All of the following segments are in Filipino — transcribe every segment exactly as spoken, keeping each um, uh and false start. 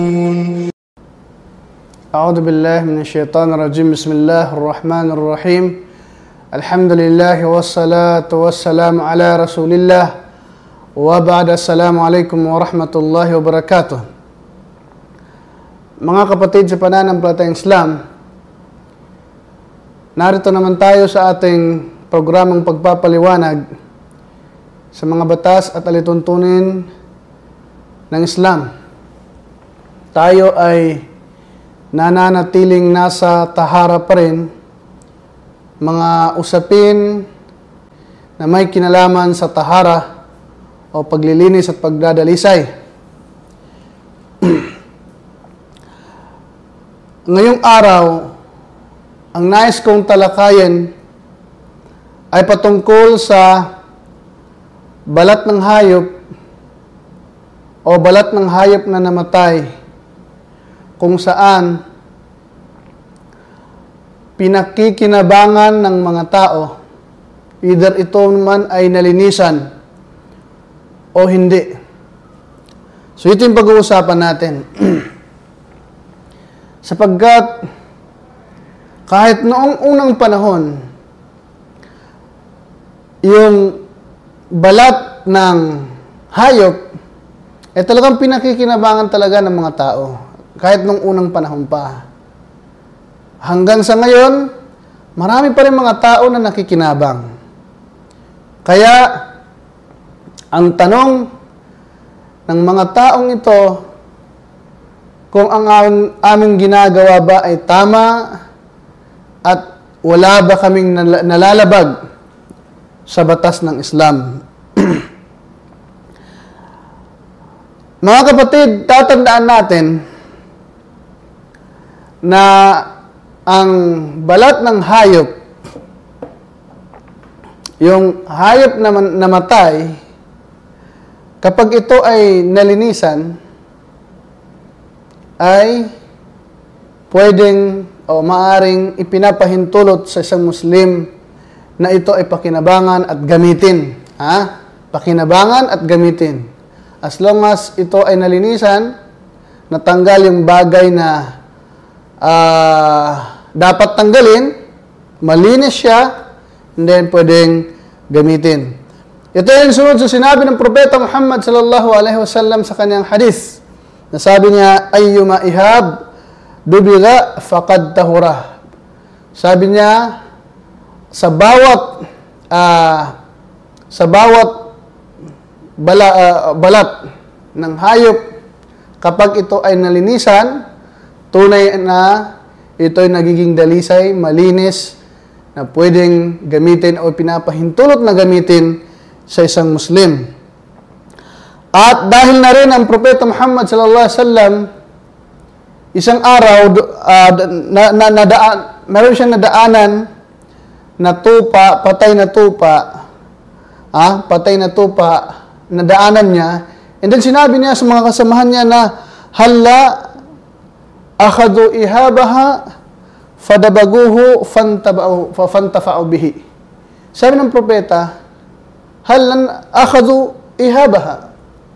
أعوذ بالله من الشيطان الرجيم. بسم الله الرحمن الرحيم. الحمد لله والصلاة والسلام على رسول الله وبعد. السلام عليكم ورحمة الله وبركاته. Mga kapatid sa pananampalatayang Islam, narito naman tayo sa ating programang pagpapaliwanag sa mga batas at alituntunin ng Islam. Tayo ay nananatiling nasa tahara pa rin, mga usapin na may kinalaman sa tahara o paglilinis at pagdadalisay. Ngayong araw, ang nais kong talakayin ay patungkol sa balat ng hayop o balat ng hayop na namatay, kung saan pinakikinabangan ng mga tao, either ito man ay nalinisan o hindi. So ito yung pag-uusapan natin. Sapagkat kahit noong unang panahon, yung balat ng hayop ay talagang pinakikinabangan talaga ng mga tao. Kahit noong unang panahon pa. Hanggang sa ngayon, marami pa rin mga tao na nakikinabang. Kaya, ang tanong ng mga taong ito, kung ang aming ginagawa ba ay tama at wala ba kaming nalalabag sa batas ng Islam. Mga kapatid, tatandaan natin na ang balat ng hayop, yung hayop na namatay, kapag ito ay nalinisan, ay pwedeng o maaring ipinapahintulot sa isang Muslim na ito ay pakinabangan at gamitin. Ha? Pakinabangan at gamitin. As long as ito ay nalinisan, natanggal yung bagay na uh, dapat tanggalin, malinis siya, and then pwedeng gamitin. Ito yung sunod sa sinabi ng Propeta Muhammad sallallahu alaihi wasallam sa kanyang hadith. Nasabi niya, ayyuma ihab dubiga faqad tahura. Sabi niya, sa bawat uh, sa bawat bala, uh, balat ng hayop, kapag ito ay nalinisan, tunay na ito ay nagiging dalisay, malinis, na pwedeng gamitin o pinapahintulot na gamitin sa isang Muslim. At dahil na rin ang Propeta Muhammad sallallahu alaihi wasallam, isang araw, uh, na, na, na daan, meron siyang nadaanan na tupa, patay na tupa, ah, patay na tupa, nadaanan niya, and then sinabi niya sa mga kasamahan niya na, hala, akhadu ihabaha, fadabaguhu, fantafa'u bihi. Sabi ng Propeta, hala, akhadu ihabaha.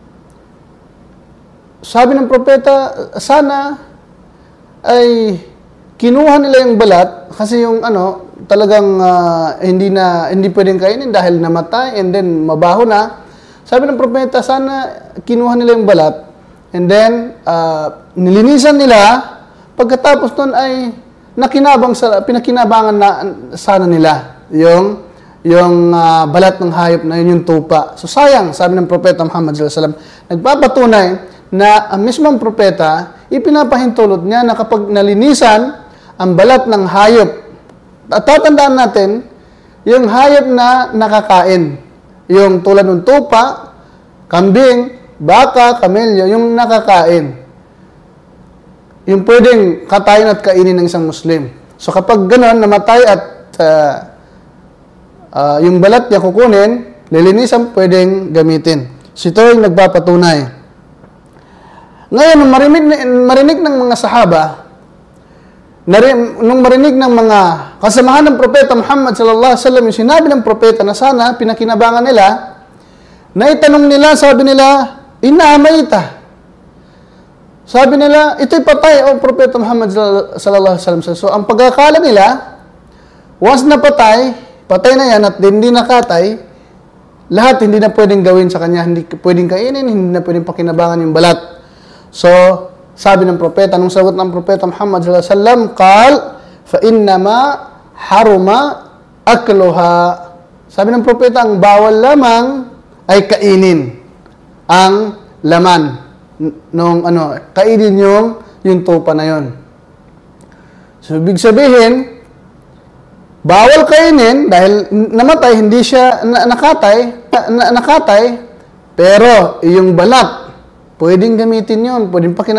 Sabi ng Propeta, sana ay kinuha nila yung balat kasi yung ano, talagang uh, hindi na hindi pwedeng kainin dahil namatay and then mabaho na. Sabi ng Propeta, sana kinuha nila yung balat and then uh, nilinisan nila, pagkatapos nun ay nakinabang sa pinakinabangan na sana nila yung yung uh, balat ng hayop na yun, yung tupa. So sayang, sabi ng Propeta Muhammad sallallahu alaihi wasallam, nagpapatunay na ang mismong propeta, ipinapahintulot niya na kapag nalinisan ang balat ng hayop, at tatandaan natin, yung hayop na nakakain, yung tulad ng tupa, kambing, baka, kamelyo, yung nakakain, yung pwedeng katayin at kainin ng isang Muslim. So kapag gano'n, namatay at uh, uh, yung balat niya kukunin, lilinisan, pwedeng gamitin. So ito yung nagpapatunay. Ngayon, nung marinig, marinig ng mga sahaba, nung marinig ng mga kasamahan ng Propeta Muhammad sallallahu alaihi wasallam, yung sinabi ng Propeta na sana pinakinabangan nila, naitanong nila, sabi nila, inamayta. Sabi nila, ito'y patay o Propeta Muhammad sallallahu alaihi wasallam. So, ang pagkakala nila, once na patay, patay na yan at hindi nakatay, lahat hindi na pwedeng gawin sa kanya, hindi pwedeng kainin, hindi na pwedeng pakinabangan yung balat. So, sabi ng propeta, nung sagot ng Propeta Muhammad sallallahu alaihi wasallam, qal, fa innama haruma akluha. Sabi ng propeta, ang bawal lamang ay kainin ang laman nung ano, kainin yung yung tupa na yon. So, ibig sabihin, bawal kainin dahil namatay, hindi siya na, nakatay, na, nakatay, pero yung balat, pwedeng gamitin yon, pwedeng pakinabangan.